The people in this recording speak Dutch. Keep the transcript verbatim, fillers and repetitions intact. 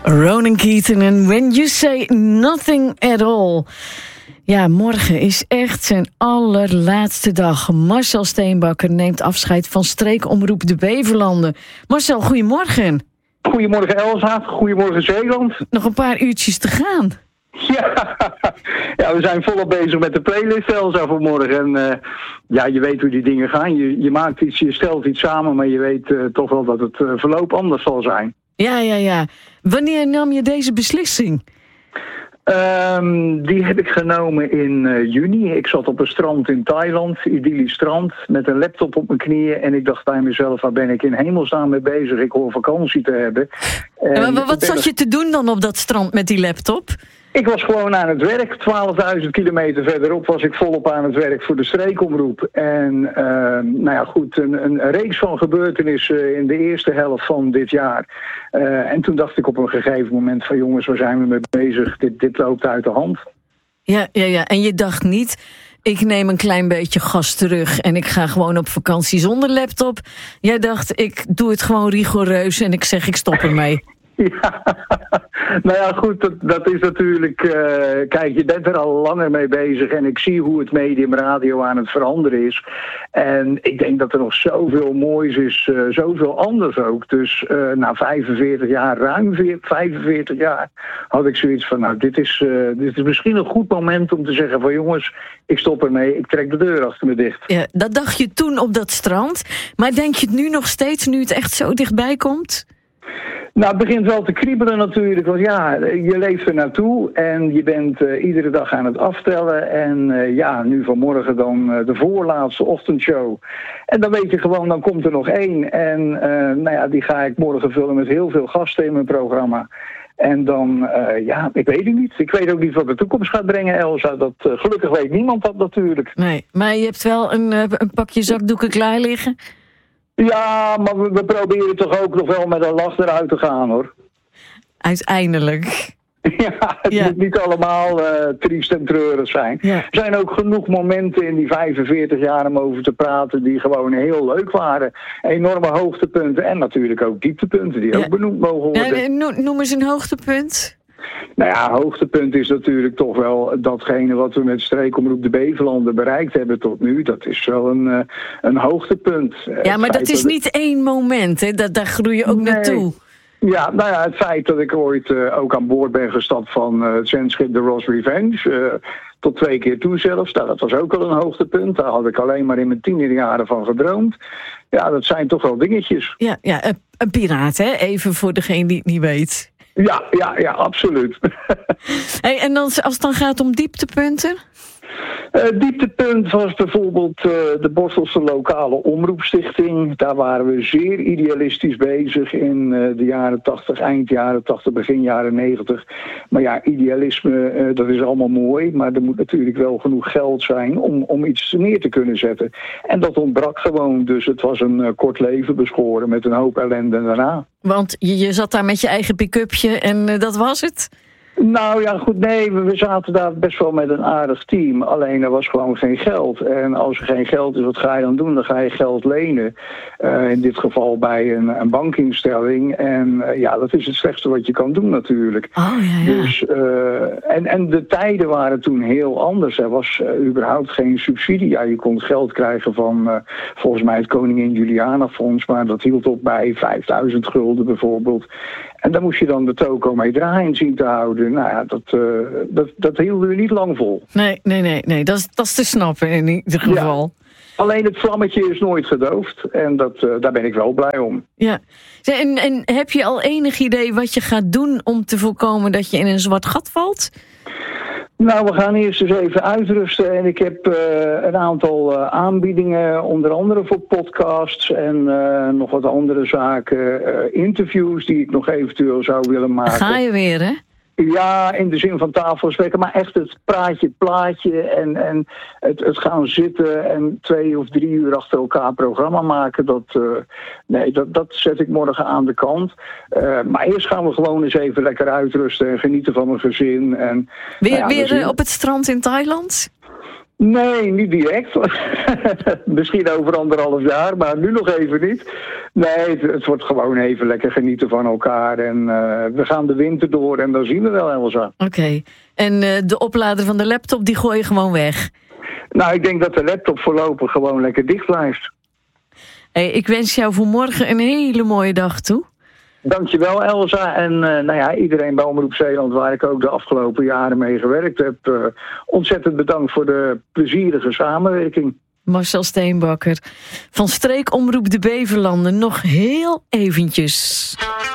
Ronan Keating en When You Say Nothing at All. Ja, morgen is echt zijn allerlaatste dag. Marcel Steenbakker neemt afscheid van streekomroep De Beverlanden. Marcel, goedemorgen. Goedemorgen Elsa, goedemorgen Zeeland. Nog een paar uurtjes te gaan. Ja, ja, we zijn volop bezig met de playlist Elsa voor morgen. En uh, ja, je weet hoe die dingen gaan. Je, je maakt iets, je stelt iets samen, maar je weet uh, toch wel dat het uh, verloop anders zal zijn. Ja, ja, ja. Wanneer nam je deze beslissing? Um, die heb ik genomen in uh, juni. Ik zat op een strand in Thailand, idyllisch strand, met een laptop op mijn knieën. En ik dacht bij mezelf, waar ben ik in hemelsnaam mee bezig? Ik hoor vakantie te hebben. En maar wat zat je te doen dan op dat strand met die laptop? Ik was gewoon aan het werk. twaalfduizend kilometer verderop was ik volop aan het werk voor de streekomroep. En uh, nou ja, goed, een, een reeks van gebeurtenissen in de eerste helft van dit jaar. Uh, en toen dacht ik op een gegeven moment van jongens, waar zijn we mee bezig? Dit, dit loopt uit de hand. Ja, ja, ja. En je dacht niet, ik neem een klein beetje gas terug en ik ga gewoon op vakantie zonder laptop. Jij dacht, ik doe het gewoon rigoureus en ik zeg, ik stop ermee. Ja, nou ja, goed, dat, dat is natuurlijk... Uh, kijk, je bent er al langer mee bezig en ik zie hoe het medium radio aan het veranderen is. En ik denk dat er nog zoveel moois is, uh, zoveel anders ook. Dus uh, na vijfenveertig jaar, ruim vijfenveertig jaar, had ik zoiets van... nou, dit is, uh, dit is misschien een goed moment om te zeggen van... jongens, ik stop ermee, ik trek de deur achter me dicht. Ja, dat dacht je toen op dat strand. Maar denk je het nu nog steeds, nu het echt zo dichtbij komt? Nou, het begint wel te kriebelen natuurlijk, want ja, je leeft er naartoe en je bent uh, iedere dag aan het aftellen. En uh, ja, nu vanmorgen dan uh, de voorlaatste ochtendshow. En dan weet je gewoon, dan komt er nog één. En uh, nou ja, die ga ik morgen vullen met heel veel gasten in mijn programma. En dan, uh, ja, ik weet het niet. Ik weet ook niet wat de toekomst gaat brengen, Elsa. Dat, uh, gelukkig weet niemand dat natuurlijk. Nee, maar je hebt wel een, uh, een pakje zakdoeken klaar liggen? Ja, maar we, we proberen toch ook nog wel met een lach eruit te gaan, hoor. Uiteindelijk. Ja, het ja. moet niet allemaal uh, triest en treurig zijn. Ja. Er zijn ook genoeg momenten in die vijfenveertig jaar om over te praten die gewoon heel leuk waren. Enorme hoogtepunten en natuurlijk ook dieptepunten die ja. ook benoemd mogen worden. Ja, no, noem eens een hoogtepunt. Nou ja, hoogtepunt is natuurlijk toch wel datgene wat we met streekomroep De Beverlanden bereikt hebben tot nu. Dat is wel een, uh, een hoogtepunt. Ja, maar dat is dat niet ik... één moment, hè? Dat, daar groei je ook nee. naartoe. Ja, nou ja, het feit dat ik ooit uh, ook aan boord ben gestapt van uh, het zendschip The Ross Revenge... Uh, tot twee keer toe zelfs. Nou, dat was ook al een hoogtepunt. Daar had ik alleen maar in mijn tienerjaren van gedroomd. Ja, dat zijn toch wel dingetjes. Ja, ja een, een piraat, hè? Even voor degene die het niet weet. Ja, ja, ja, absoluut. Hey, en dan, als het dan gaat om dieptepunten? Uh, dieptepunt was bijvoorbeeld uh, de Bosselse Lokale Omroepstichting. Daar waren we zeer idealistisch bezig in uh, de jaren tachtig, eind jaren tachtig, begin jaren negentig. Maar ja, idealisme, uh, dat is allemaal mooi, maar er moet natuurlijk wel genoeg geld zijn om, om iets neer te kunnen zetten. En dat ontbrak gewoon, dus het was een uh, kort leven beschoren met een hoop ellende daarna. Want je, je zat daar met je eigen pick-upje en uh, dat was het? Nou ja, goed, nee, we zaten daar best wel met een aardig team. Alleen er was gewoon geen geld. En als er geen geld is, wat ga je dan doen? Dan ga je geld lenen. Uh, in dit geval bij een, een bankinstelling. En uh, ja, dat is het slechtste wat je kan doen natuurlijk. Oh, ja, ja. Dus, uh, en, en de tijden waren toen heel anders. Er was uh, überhaupt geen subsidie. Ja, je kon geld krijgen van uh, volgens mij het Koningin Juliana Fonds. Maar dat hield op bij vijfduizend gulden bijvoorbeeld. En daar moest je dan de toko mee draaien zien te houden. Nou ja, dat, uh, dat, dat hielden we niet lang vol. Nee, nee, nee, nee. Dat is, dat is te snappen in ieder geval. Ja. Alleen het vlammetje is nooit gedoofd. En dat, uh, daar ben ik wel blij om. Ja. En, en heb je al enig idee wat je gaat doen om te voorkomen dat je in een zwart gat valt? Nou, we gaan eerst eens even uitrusten. En ik heb uh, een aantal uh, aanbiedingen, onder andere voor podcasts en uh, nog wat andere zaken. Uh, interviews die ik nog eventueel zou willen maken. Ga je weer, hè? Ja, in de zin van tafelgesprekken, maar echt het praatje, plaatje en, en het, het gaan zitten en twee of drie uur achter elkaar programma maken, dat, uh, nee, dat, dat zet ik morgen aan de kant. Uh, maar eerst gaan we gewoon eens even lekker uitrusten en genieten van mijn gezin. En, weer nou ja, weer zien... op het strand in Thailand? Nee, niet direct. Misschien over anderhalf jaar, maar nu nog even niet. Nee, het, het wordt gewoon even lekker genieten van elkaar. En uh, we gaan de winter door en dan zien we wel, Elsa. Oké. Okay. En uh, de oplader van de laptop, die gooi je gewoon weg? Nou, ik denk dat de laptop voorlopig gewoon lekker dicht blijft. Hey, ik wens jou voor morgen een hele mooie dag toe. Dankjewel, Elsa. En uh, nou ja, iedereen bij Omroep Zeeland, waar ik ook de afgelopen jaren mee gewerkt heb. Uh, ontzettend bedankt voor de plezierige samenwerking. Marcel Steenbakker van Streekomroep de Beverlanden. Nog heel eventjes.